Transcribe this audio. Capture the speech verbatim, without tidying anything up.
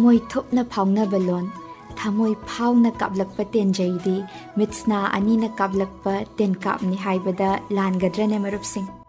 थमोई थुपना फाउनबा loan थमोई fauna कापलकपा तेंजैदी मित्सना अनीना कापलकपा तेन कापनी हाइबदा लानगद्रने मरुपसिंग।